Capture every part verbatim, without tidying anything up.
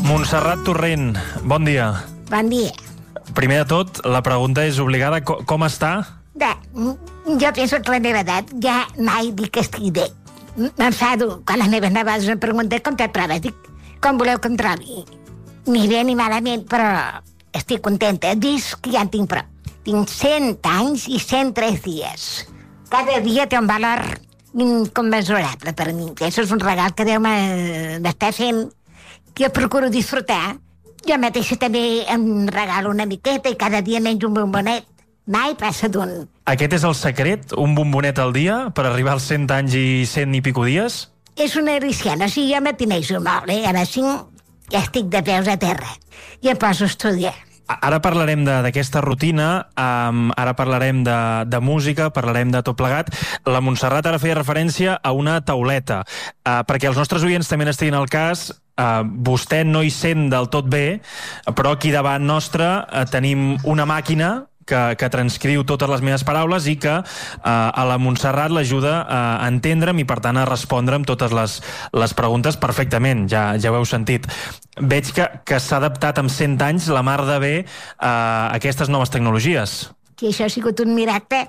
Montserrat Torrent, bon dia. Bon dia. Primer de tot, la pregunta és obligada. Com, com està? Bé, jo penso que la meva edat ja mai dic que estigui bé. M'enfado quan les meves nevades em pregunten com te trobes. Dic, com voleu que em trobi? Ni bé ni malament, però estic contenta. Dis que ja en tinc prou. Tinc cent anys i cent tres dies. Cada dia té un valor incommensurable per mi. Això és un regal que Déu m'està fent, que jo procuro disfrutar. Jo mateixa també em regalo una miqueta i cada dia menjo un bombonet. Mai passa d'un. Aquest és el secret? Un bombonet al dia per arribar als cent anys i cent i pico dies? És una ericiana. O sigui, jo matineixo molt, eh? A les cinc ja estic de peus a terra i em poso a estudiar. Ara parlarem d'aquesta rutina, um, ara parlarem de, de música, parlarem de tot plegat. La Montserrat ara feia referència a una tauleta, uh, perquè els nostres oients també n'estiguin al cas. Uh, vostè no hi sent del tot bé, però aquí davant nostre uh, tenim una màquina que, que transcriu totes les meves paraules i que uh, a la Montserrat l'ajuda a entendre'm i per tant a respondre'm totes les, les preguntes perfectament, ja, ja ho heu sentit. Veig que, que s'ha adaptat amb cent anys la mar de bé uh, a aquestes noves tecnologies. Que això ha sigut un miracle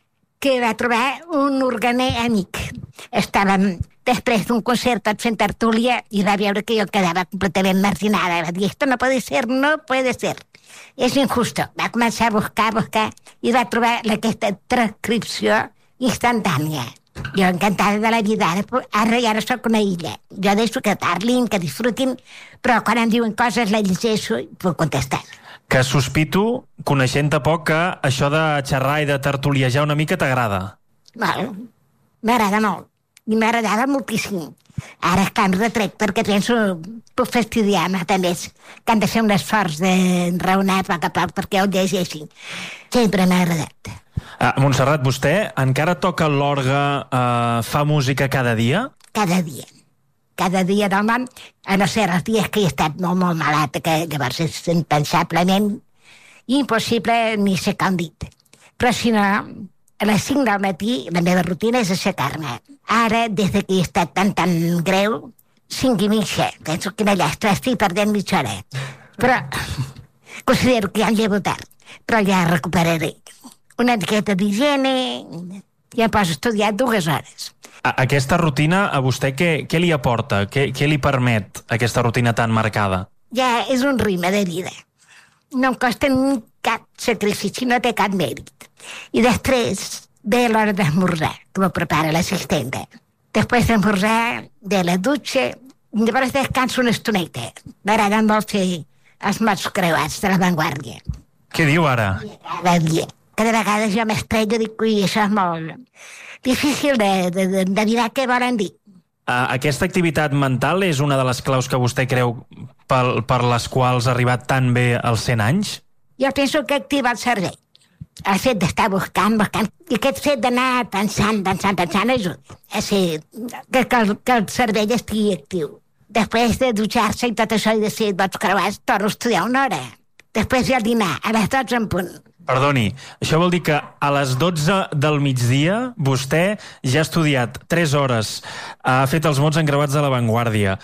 que va trobar un organer amic. Estàvem després d'un concert tot fent tertúlia i va veure que jo quedava completament marginada. Va dir, esto no puede ser, no puede ser. És injusto. Va començar a buscar, a buscar i va trobar aquesta transcripció instantània. Jo encantada de la vida. Ara, ara ja no soc una illa. Jo deixo que parlin, que disfrutin, però quan em diuen coses la llegeixo i puc contestar. Que sospito, coneixent-te poc, que això de xerrar i de tertuliejar una mica t'agrada. Molt. M'agrada molt. I m'agradava moltíssim. Ara és que em retrec perquè penso puc fastidiar-me també, que han de fer un esforç de raonar poc a poc perquè ho llegeixin. Sempre m'ha agradat. Ah, Montserrat, vostè encara toca l'orgue, eh, fa música cada dia? Cada dia. Cada dia del món, a no ser els dies que he estat molt, molt malata, que llavors és impensablement impossible ni aixecar un dit. Però si no, a les cinc del matí la meva rutina és aixecar-me. Ara, des que he estat tan, tan greu, cinc i mitja. Penso que allà estic perdent mitja hora. Però considero que ja em llevo tard. Però ja recuperaré. Una miqueta d'higiene i em poso a estudiar dues hores. Aquesta rutina a vostè què, què li aporta? Què, què li permet aquesta rutina tan marcada? Ja és un ritme de vida. No em costa ni cap sacrifici, no té cap mèrit. I després ve l'hora d'esmorzar, que m'ho prepara l'assistenta. Després d'esmorzar, ve la dutxa, i llavors descanso una estoneta. M'agrada molt fer els mots creuats de l'avantguàrdia. Què diu ara? Cada dia. Cada vegada jo m'estrello i dic, ui, això és molt difícil de, de, de, de mirar què volen dir. Aquesta activitat mental és una de les claus que vostè creu per, per les quals ha arribat tan bé als cent anys? Jo penso que activa el cervell. El fet d'estar buscant, buscant, i aquest fet d'anar pensant, pensant, pensant, ajuda a ser, que, que, el, que el cervell estigui actiu. Després de dutxar-se i tot això i de ser vots creuats, torno a estudiar una hora. Després hi ha el dinar, a les dotze en punt. Perdoni, això vol dir que a les dotze del migdia vostè ja ha estudiat tres hores, ha fet els mots encreuats de l'avantguàrdia,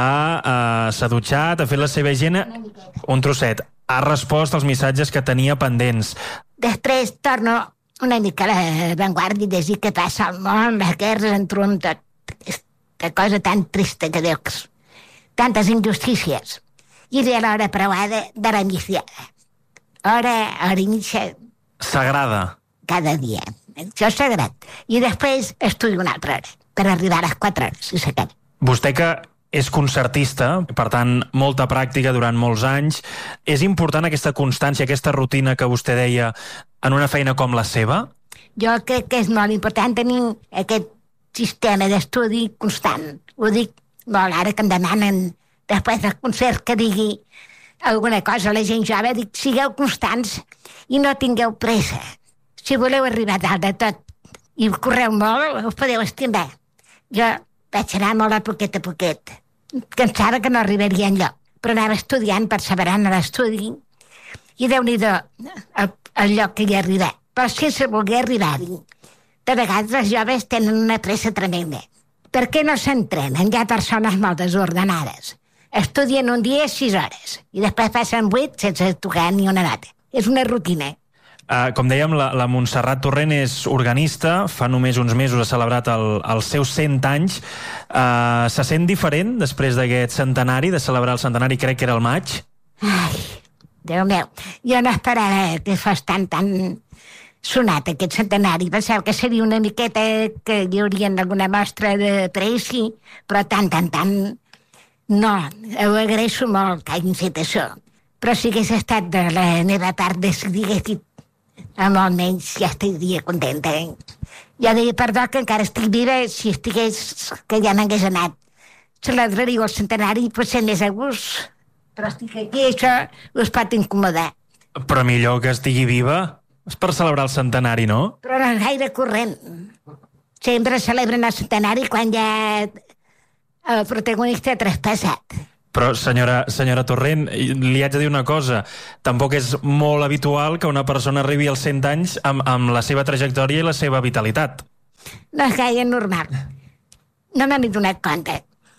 ha, s'ha dutxat, ha fet la seva higiene, un trosset, ha respost als missatges que tenia pendents. Després torno una mica a l'avantguàrdia i llegir què passa al món, les guerres entre un tot. Aquesta cosa tan trista que veus. Tantes injustícies. I ve l'hora preuada de la migdiada. Hora, hora i mitja. Sagrada. Cada dia. Això és sagrat. I després estudio una altra hora, per arribar a les quatre hores, i s'acaba. Vostè que és concertista, per tant, molta pràctica durant molts anys. És important aquesta constància, aquesta rutina que vostè deia en una feina com la seva? Jo crec que és molt important tenir aquest sistema d'estudi constant. Ho dic molt ara que em demanen després del concert que digui alguna cosa a la gent jove, dic, sigueu constants i no tingueu pressa. Si voleu arribar a dalt de tot i correu molt, us podeu estimar. Jo vaig anar molt a poquet a poquet. Pensava que no arribaria enlloc, però anava estudiant, perseverant a l'estudi, i Déu-n'hi-do el, el lloc que hi ha arribat. Però sense voler arribar-hi. De vegades els joves tenen una pressa tremenda. Per què no s'entrenen? Hi ha persones molt desordenades estudien un dia sis hores i després passen vuit sense tocar ni una nota. És una rutina. Uh, com dèiem, la, la Montserrat Torrent és organista, fa només uns mesos ha celebrat el, els seus cent anys. Uh, se sent diferent després d'aquest centenari, de celebrar el centenari, crec que era el maig? Ai, Déu meu, jo no esperava que fos tan, tan sonat aquest centenari. Pensava que seria una miqueta que hi hauria alguna mostra de preci, però tan, tan, tan... No, ho agraeixo molt que hagin fet això. Però si hagués estat de la meva part decidir, hagués dit amb almenys ja estaria contenta. Jo deia, perdó, que encara estic viva, si estigués, que ja n'hagués anat. Celebraria el centenari, potser més a gust, però estic aquí, això us pot incomodar. Però millor que estigui viva és per celebrar el centenari, no? Però no és gaire corrent. Sempre celebren el centenari quan ja el protagonista ha traspassat. Però, senyora, senyora Torrent, li haig de dir una cosa. Tampoc és molt habitual que una persona arribi als cent anys amb, amb la seva trajectòria i la seva vitalitat. No és gaire normal. No me n'he donat compte.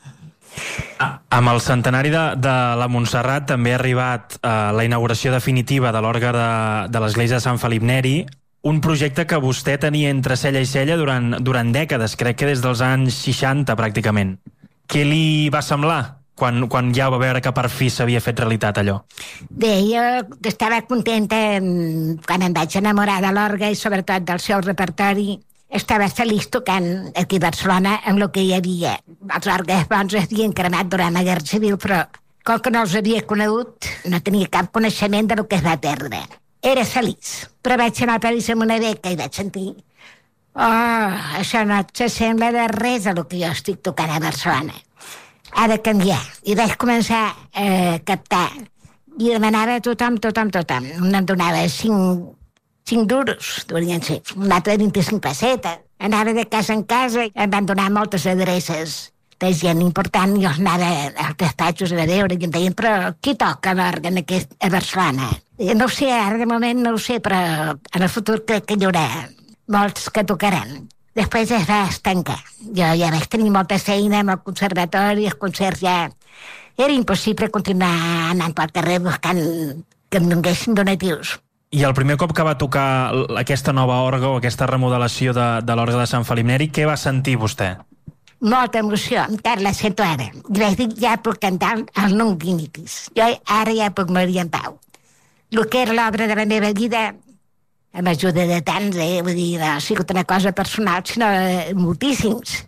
Ah, amb el centenari de, de la Montserrat també ha arribat eh, la inauguració definitiva de l'orgue de, de l'església de Sant Felip Neri, un projecte que vostè tenia entre cella i cella durant, durant dècades, crec que des dels anys seixanta, pràcticament. Què li va semblar quan, quan ja va veure que per fi s'havia fet realitat allò? Bé, jo estava contenta quan em vaig enamorar de l'orgue i sobretot del seu repertori. Estava feliç tocant aquí a Barcelona amb el que hi havia. Els orgues bons es havien cremat durant la Guerra Civil, però com que no els havia conegut, no tenia cap coneixement del que es va perdre. Era feliç, però vaig anar a París amb una beca i vaig sentir oh, això no s'assembla de res a el que jo estic tocant a Barcelona. Ha de canviar. I vaig començar a captar. I demanava a tothom, tothom, tothom. Un em donava cinc, cinc duros, deurien ser. Un altre vint-i-cinc pessetes. Anava de casa en casa. Em van donar moltes adreces de gent important. Jo anava als despatxos a veure i em deien, però qui toca l'òrgan aquest a Barcelona? I no ho sé, ara de moment no ho sé, però en el futur crec que hi haurà molts que tocaran. Després es va estancar. Jo ja vaig tenir molta feina amb el conservatori, els concerts ja... Era impossible continuar anant pel carrer buscant que em donguessin donatius. I el primer cop que va tocar aquesta nova orgue o aquesta remodelació de, de l'orgue de Sant Felip Neri, què va sentir vostè? Molta emoció, encara la sento ara. I vaig dir, ja puc cantar el Nunc Dimittis. Jo ara ja puc morir en pau. El que era l'obra de la meva vida, amb ajuda de tants, eh? Vull dir, no ha sigut una cosa personal, sinó eh, moltíssims.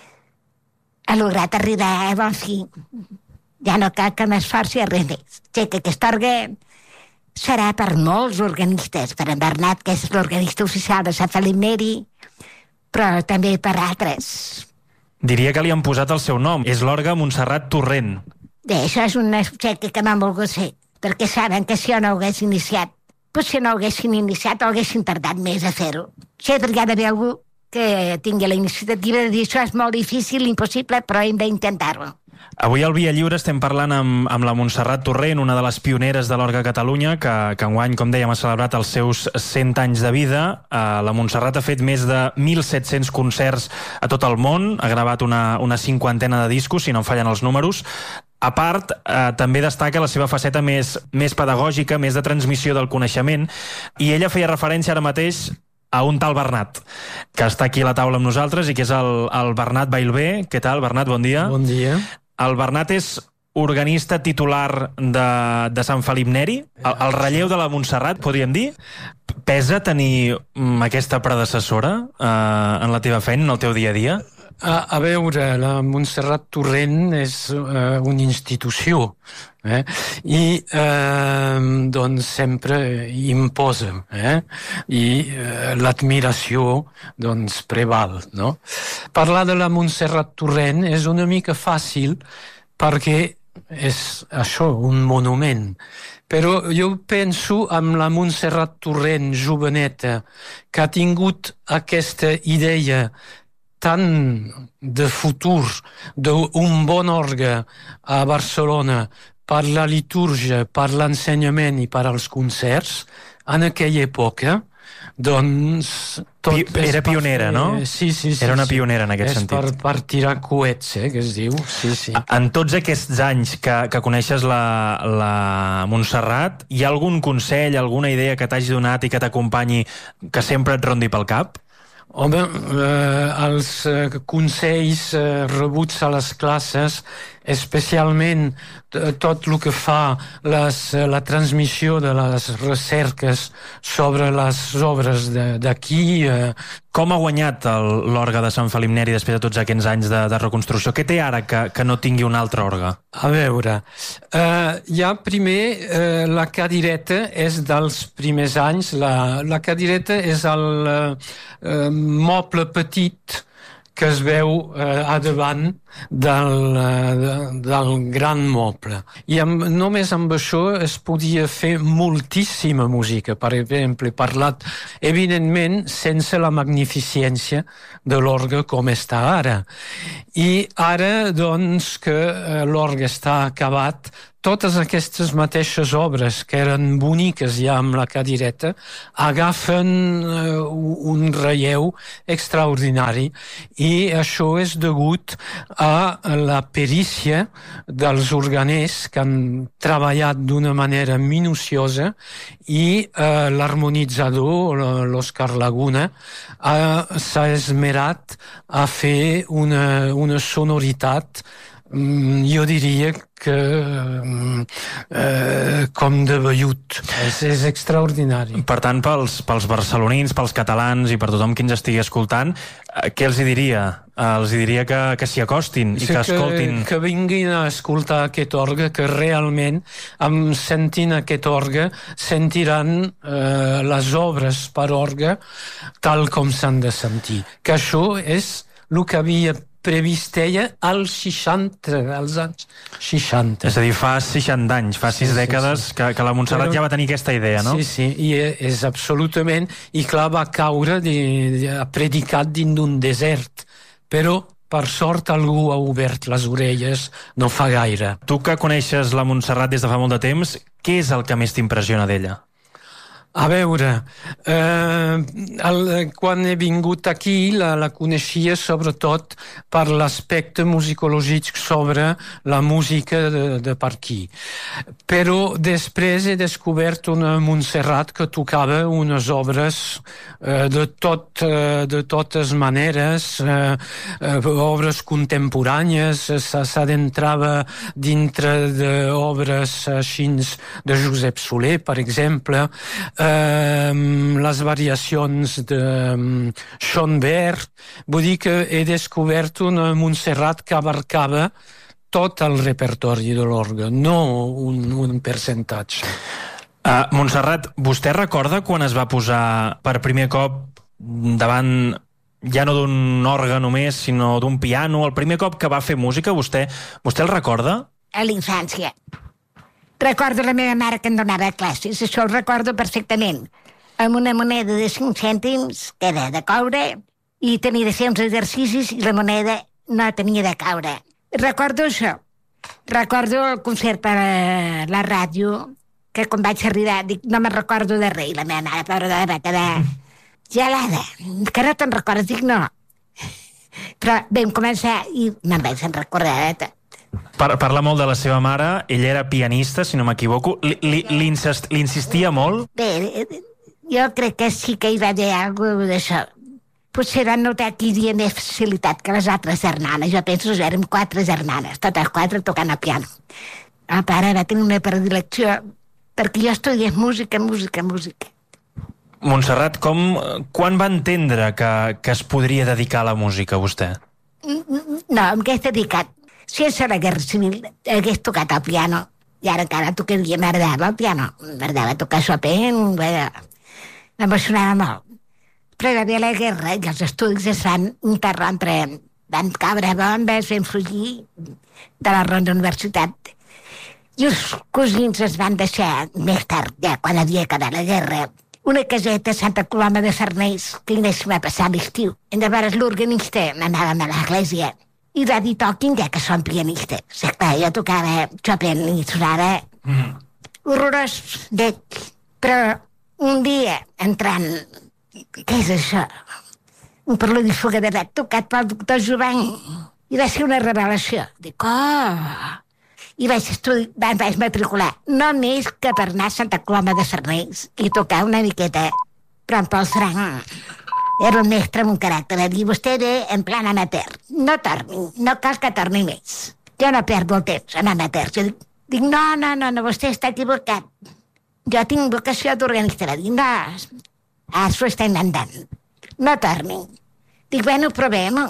Ha lograt arribar a bon fi. Ja no cal que m'esforci a res més. Sé que aquest orgue serà per molts organistes, per en Bernat, que és l'organista oficial de Sant Felip Neri, però també per altres. Diria que li han posat el seu nom. És l'orgue Montserrat Torrent. Bé, això és un objecte que m'han volgut fer, perquè saben que si jo no ho hagués iniciat, potser no ho haguessin iniciat o haguessin tardat més a fer-ho. Sempre hi ha d'haver algú que tingui la iniciativa de dir això és molt difícil, impossible, però hem d'intentar-ho. Avui al Via Lliure estem parlant amb, amb la Montserrat Torrent, una de les pioneres de l'orgue a Catalunya, que, que enguany, com dèiem, ha celebrat els seus cent anys de vida. Uh, la Montserrat ha fet més de mil set-cents concerts a tot el món, ha gravat una, una cinquantena de discos, si no em fallen els números. A part, eh, també destaca la seva faceta més, més pedagògica, més de transmissió del coneixement, i ella feia referència ara mateix a un tal Bernat, que està aquí a la taula amb nosaltres i que és el, el Bernat Bailbé. Què tal, Bernat? Bon dia. Bon dia. El Bernat és organista titular de, de Sant Felip Neri, el, el relleu de la Montserrat, podríem dir. Pesa tenir mm, aquesta predecessora eh, en la teva feina, en el teu dia a dia? A, a veure, la Montserrat Torrent és uh, una institució, eh? I uh, doncs sempre imposa, eh? I uh, l'admiració doncs preval, no? Parlar de la Montserrat Torrent és una mica fàcil perquè és això, un monument. Però jo penso amb la Montserrat Torrent joveneta que ha tingut aquesta idea tant de futur, d'un bon orgue a Barcelona per la litúrgia, per l'ensenyament i per als concerts, en aquella època, doncs... Tot Pi era pionera, fer... no? Sí, sí, sí. Era una sí. pionera en aquest és sentit. És per, per tirar coets, eh, que es diu. Sí, sí. En tots aquests anys que, que coneixes la, la Montserrat, hi ha algun consell, alguna idea que t'hagi donat i que t'acompanyi que sempre et rondi pel cap? Home, eh, els eh, consells eh, rebuts a les classes, especialment tot el que fa les, la transmissió de les recerques sobre les obres d'aquí. Eh. Com ha guanyat l'orgue de Sant Felip Neri després de tots aquests anys de, de reconstrucció? Què té ara que, que no tingui un altre orgue? A veure, eh, ja primer eh, la cadireta és dels primers anys. La, la cadireta és el eh, moble petit que es veu eh, a davant del, eh, del gran moble. I amb, només amb això es podia fer moltíssima música, per exemple, parlat, evidentment, sense la magnificència de l'orgue com està ara. I ara, doncs, que eh, l'orgue està acabat, totes aquestes mateixes obres que eren boniques ja amb la cadireta agafen eh, un relleu extraordinari, i això és degut a la perícia dels organers que han treballat d'una manera minuciosa, i eh, l'harmonitzador, l'Òscar Laguna, eh, s'ha esmerat a fer una, una sonoritat, jo diria que eh, com de vellut. És, és extraordinari. Per tant, pels, pels barcelonins, pels catalans i per tothom qui ens estigui escoltant, eh, què els hi diria? Eh, els hi diria que, que s'hi acostin i sí, que escoltin... Que, que vinguin a escoltar aquest orgue, que realment, amb sentint aquest orgue, sentiran eh, les obres per orgue tal com s'han de sentir. Que això és el que havia previst ella als seixanta, als anys seixanta. És a dir, fa seixanta anys, fa sis sí, dècades sí, sí. Que, que la Montserrat Però, ja va tenir aquesta idea, no? Sí, sí, i és absolutament... I clar, va caure, de, de, ha predicat dins d'un desert. Però, per sort, algú ha obert les orelles no fa gaire. Tu que coneixes la Montserrat des de fa molt de temps, què és el que més t'impressiona d'ella? A veure, eh, el, quan he vingut aquí la, la coneixia sobretot per l'aspecte musicològic sobre la música de, de per aquí. Però després he descobert una Montserrat que tocava unes obres eh, de, tot, eh, de totes maneres, eh, eh, obres contemporànies, s'adentrava dintre d'obres així de Josep Soler, per exemple, Uh, les variacions de um, Schoenberg. Vull dir que he descobert una Montserrat que abarcava tot el repertori de l'orgue, no un, un percentatge. Uh, Montserrat, vostè recorda quan es va posar per primer cop davant ja no d'un orgue només, sinó d'un piano, el primer cop que va fer música, vostè, vostè el recorda? A la infància. Recordo la meva mare que em donava classes, això ho recordo perfectament, amb una moneda de cinc cèntims, que era de coure, i tenia de fer uns exercicis i la moneda no tenia de caure. Recordo això. Recordo el concert per a la ràdio, que quan vaig arribar, dic, no me'n recordo de res, la meva mare, pobra dona, va quedar gelada. Que no te'n recordes? Dic, no. Però vam començar i me'n vaig en recordar de tot. Parla molt de la seva mare, ella era pianista, si no m'equivoco. Li, li, li, insist, li insistia molt? Bé, jo crec que sí que hi va haver alguna cosa d'això. Potser van notar que hi havia més facilitat que les altres germanes. Jo penso que érem quatre germanes, totes quatre tocant el piano. El pare va tenir una predilecció perquè jo estudiés música, música, música. Montserrat, com, quan va entendre que, que es podria dedicar a la música, vostè? No, em hagués dedicat. Sense la guerra civil hagués tocat el piano, i ara encara tocaria, m'agradava el piano, m'agradava tocar Chopin, m'emocionava molt. Però hi va haver la guerra i els estudis es van interrompre, van caure bombes, vam fugir de la ronda universitat. I els cosins es van deixar més tard, ja quan havia acabat la guerra, una caseta a Santa Coloma de Farners, que hi anéssim a passar l'estiu. I llavors l'organista anàvem a l'església i va dir, toquin ja que són pianistes. O sigui, clar, jo tocava Chopin i sonava mm. horrorós d'ell. Però un dia, entrant què és això? Un parlodífuga de bec tocat pel doctor Jovany. I va ser una revelació. Dic, oh... I vaig, estudi... vaig matricular només que per anar a Santa Coloma de Farners i tocar una miqueta. Però en Pol Frank era un mestre amb un caràcter. Va dir, vostè ve en plan amateur. No torni, no cal que torni més. Jo no perdo el temps en amateur. Jo dic, dic no, no, no, no, vostè està equivocat. Jo tinc vocació d'organista. Va dir, no, ara s'ho està inventant. No torni. Dic, bueno, provem-ho.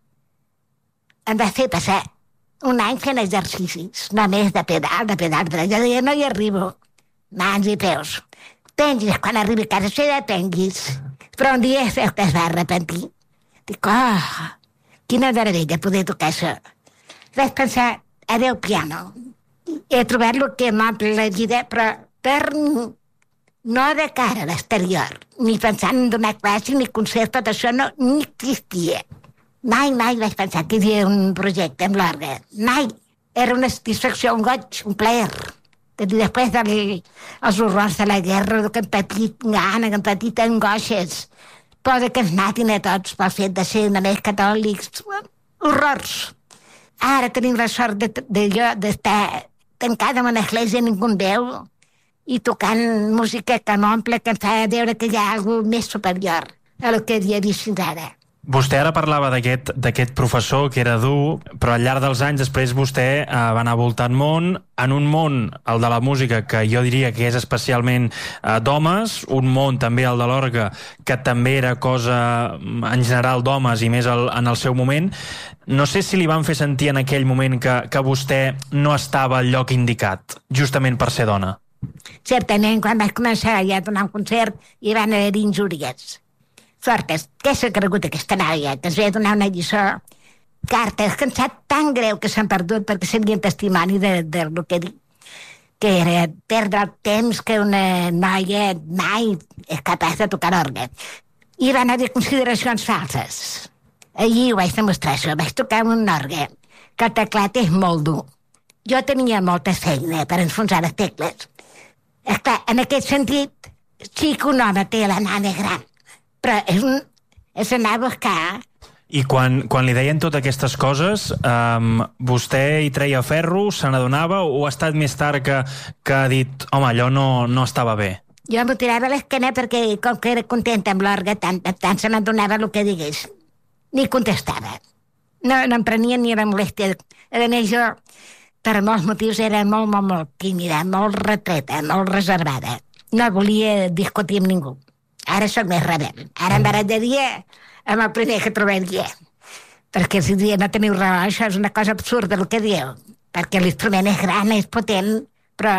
Em va fer passar un any fent exercicis, només de pedal, de pedal, però jo deia, no hi arribo. Mans i peus. Penguis, quan arribi a casa seva, penguis. Però un dia es veu que es va arrepentir. Dic, oh, quina meravella poder tocar això. Vaig pensar, adeu piano. He trobat el que m'omple la vida, però per no de cara a l'exterior, ni pensant en donar classe, ni concert, tot això no, ni existia. Mai, mai vaig pensar que hi havia un projecte amb l'orgue. Mai. Era una satisfacció, un goig, un plaer. Després dels horrors de la guerra, que hem patit gana, que hem patit angoixes, posa que ens matin a tots pel fet de ser només catòlics. Horrors. Ara tenim la sort d'allò, d'estar tancada en una església, ningú em veu, i tocant música que m'omple, que em fa veure que hi ha alguna més superior a el que havia vist fins ara. Vostè ara parlava d'aquest d'aquest professor que era dur, però al llarg dels anys després vostè eh, va anar voltant món, en un món, el de la música, que jo diria que és especialment eh, d'homes, un món també el de l'orgue, que també era cosa en general d'homes i més el, en el seu moment. No sé si li van fer sentir en aquell moment que, que vostè no estava al lloc indicat, justament per ser dona. Certament, quan vaig començar ja a donar un concert hi van haver injúries fortes. Què s'ha cregut aquesta noia? Que es ve a donar una lliçó. Cartes, que em sap tan greu que s'han perdut perquè serien testimoni de, de lo que dic. Que era perdre el temps que una noia mai és capaç de tocar l'orgue. I van haver consideracions falses. Ahir ho vaig demostrar això. Vaig tocar un orgue que el teclat és molt dur. Jo tenia molta feina per enfonsar les tecles. Esclar, en aquest sentit, sí que un home té la nana gran, però és, un, és anar a buscar. I quan, quan li deien totes aquestes coses, um, vostè hi treia ferro, se n'adonava, o ha estat més tard que, que ha dit, home, allò no, no estava bé? Jo m'ho tirava a l'esquena perquè, com que era contenta amb l'orgue, tant, tant se n'adonava el que digués. Ni contestava. No, no em prenia ni la molèstia. A més, jo, per molts motius, era molt, molt, molt tímida, molt retreta, molt reservada. No volia discutir amb ningú. Ara soc més rebel. Ara em barallaria amb el primer que trobaria. Perquè si dia no teniu raó, això és una cosa absurda el que dieu. Perquè l'instrument és gran, és potent, però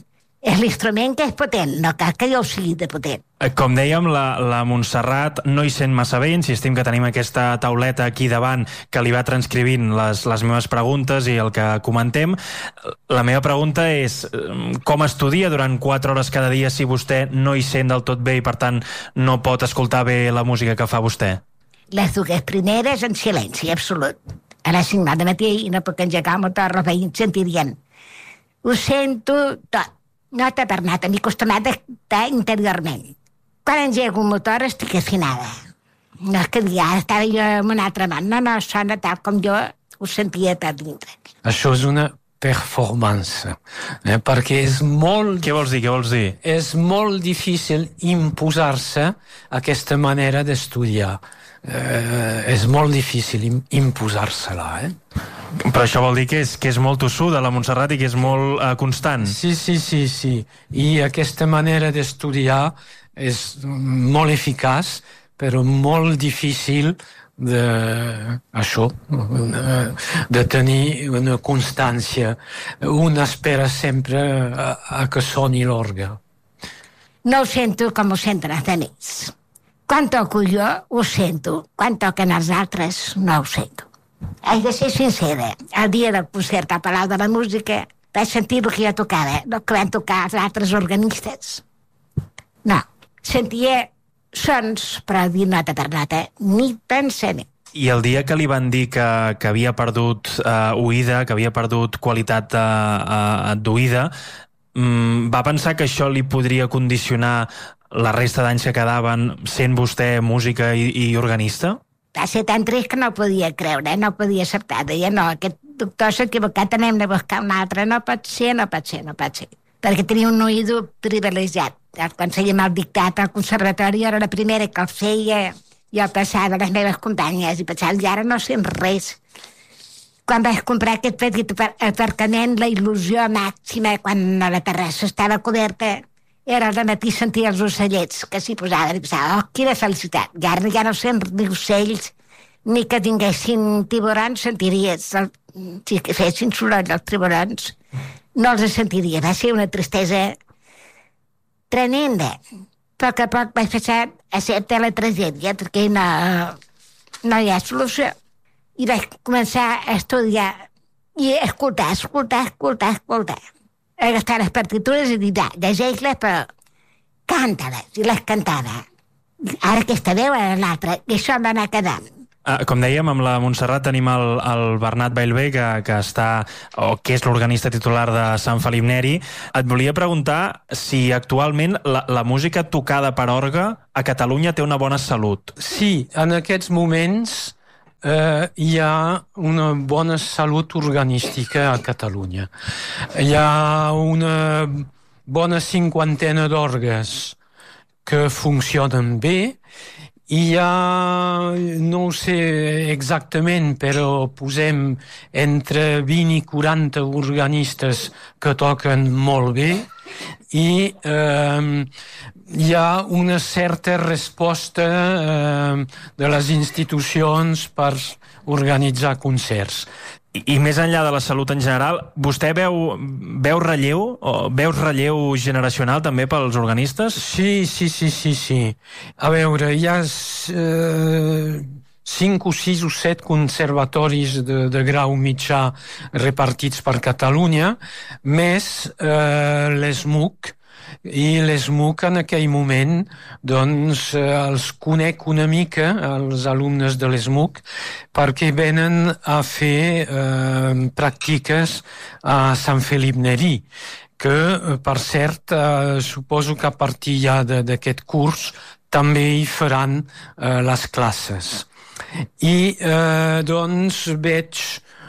és l'instrument que és potent, no cal que jo ho sigui de potent. Com dèiem, la, la Montserrat no hi sent massa bé, insistim que tenim aquesta tauleta aquí davant que li va transcrivint les, les meves preguntes i el que comentem. La meva pregunta és com estudia durant quatre hores cada dia si vostè no hi sent del tot bé i per tant no pot escoltar bé la música que fa vostè? Les dues primeres en silenci absolut. A les cinc de matí i no puc engegar el motor, els veïns sentirien. Ho sento tot. No t'ha tornat a mi acostumat a estar interiorment. Quan engego un motor estic afinada. No és que ja estava jo en un altre món. No, no, sona tal com jo ho sentia per dintre. Això és una performance, eh? Perquè és molt... Què vols dir, què vols dir? És molt difícil imposar-se aquesta manera d'estudiar. Eh, és molt difícil imposar-se-la, eh? Però això vol dir que és, que és molt tossuda la Montserrat i que és molt uh, constant. Sí, sí, sí, sí. I aquesta manera d'estudiar és molt eficaç, però molt difícil de, això, de tenir una constància. Un espera sempre a, a que soni l'orgue. No ho sento com ho senten els altres. Quan toco jo, ho sento. Quan toquen els altres, no ho sento. Haig de ser sincera. El dia del concert al Palau de la Música vaig sentir el que jo tocava, el que van tocar els altres organistes. No. Sentia sons, però dir nota per nota, ni pensament. I el dia que li van dir que, que havia perdut uh, oïda, que havia perdut qualitat uh, uh, d'oïda, um, va pensar que això li podria condicionar la resta d'anys que quedaven sent vostè música i, i organista? Va ser tan trist que no podia creure, no podia acceptar. Deia, no, aquest doctor s'ha equivocat, anem a buscar un altre. No pot ser, no pot ser, no pot ser. Perquè tenia un oïdo privilegiat. Quan fèiem el dictat al conservatori, era la primera que el feia, i el passava a les meves companyes, i pensava, i ara no sent res. Quan vaig comprar aquest petit aparcament, la il·lusió màxima, quan la terrassa estava coberta, era al matí sentir els ocellets que s'hi posaven, i pensava, oh, quina felicitat. I ara ja no sent ni ocells, ni que tinguessin tiburons, sentiries, el, si fessin soroll els tiburons, no els sentiria. Va ser una tristesa tremenda. A poc a poc vaig passar a acceptar la tragèdia, perquè no, no hi ha solució. I vaig començar a estudiar i a escoltar, escoltar, escoltar, escoltar. Agafar les partitures i dir, llegeix-les, però canta-les. I les cantava. Ara aquesta veu era l'altra, i això em va anar quedant. Uh, com dèiem, amb la Montserrat tenim el, el Bernat Bellver, que, que està, o que és l'organista titular de Sant Felip Neri. Et volia preguntar si actualment la, la música tocada per orgue a Catalunya té una bona salut. Sí, en aquests moments eh, hi ha una bona salut organística a Catalunya. Hi ha una bona cinquantena d'orgues que funcionen bé. Hi ha, no ho sé exactament, però posem entre vint i quaranta organistes que toquen molt bé, i eh, hi ha una certa resposta eh, de les institucions per organitzar concerts. I, I més enllà de la salut en general, vostè veu, veu relleu, o veus relleu generacional també pels organistes? Sí, sí, sí, sí, sí. A veure, hi ha eh, cinc o sis o set conservatoris de, de grau mitjà repartits per Catalunya, més eh, l'ESMUC, i l'ESMUC en aquell moment doncs els conec una mica, els alumnes de l'ESMUC, perquè venen a fer eh, pràctiques a Sant Felip Neri, que per cert eh, suposo que a partir ja d'aquest curs també hi faran eh, les classes. I eh, doncs veig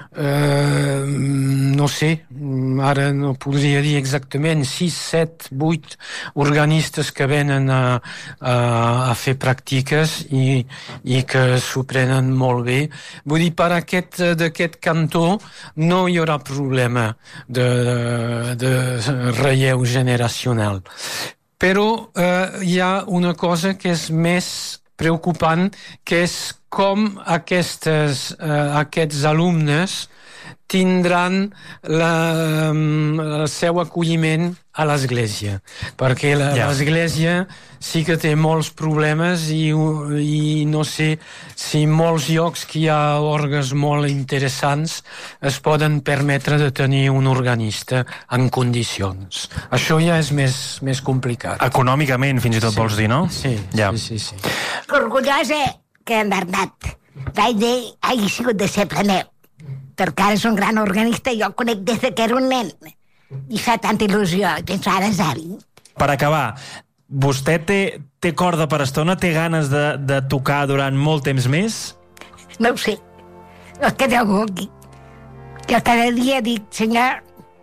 Uh, no sé, ara no podria dir exactament, sis, set, vuit organistes que venen a, a, a fer pràctiques i, i que s'ho prenen molt bé. Vull dir, per aquest, d'aquest cantó no hi haurà problema de, de relleu generacional. Però uh, hi ha una cosa que és més preocupant, que és com aquestes, uh, aquests alumnes tindran la, el seu acolliment a l'Església, perquè la, yeah. l'Església sí que té molts problemes i, i no sé si molts llocs que hi ha orgues molt interessants es poden permetre de tenir un organista en condicions. Això ja és més, més complicat. Econòmicament, fins i tot, sí. Vols dir, no? Sí, ja. sí, sí, sí. Orgullosa que en Bernat Bellver hagi sigut deixeble meu, perquè ara és un gran organista i jo el conec des que era un nen i fa tanta il·lusió, i penso ara és avi. Per acabar, vostè té, té corda per estona? Té ganes de, de tocar durant molt temps més? No ho sé, el que Déu vulgui. Jo cada dia dic, senyor,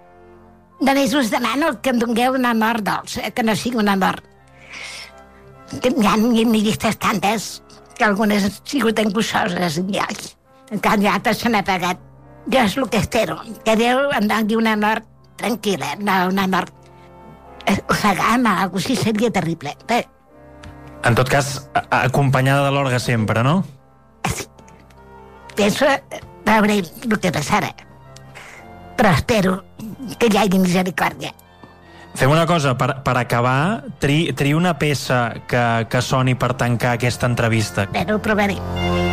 només us demano que em dongueu una mort dolça, que no sigui una mort. Que hi ha ni llistes tantes, que algunes han sigut angoixoses, i en canvi altres se n'ha pagat. Jo és el que espero, que Déu em doni una mort tranquil·la, no una mort ofegant o alguna cosa així seria terrible. Bé. En tot cas, acompanyada de l'orgue sempre, no? Sí. Penso, veurem el que passarà. Però espero que hi hagi misericòrdia. Fem una cosa, per, per acabar, tri, tri una peça que, que soni per tancar aquesta entrevista. Bé, ho provaré.